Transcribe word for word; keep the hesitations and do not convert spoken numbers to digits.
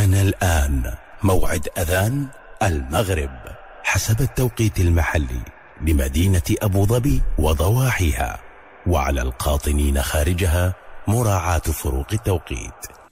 حان الآن موعد أذان المغرب حسب التوقيت المحلي بمدينة أبو ظبي وضواحيها، وعلى القاطنين خارجها مراعاة فروق التوقيت.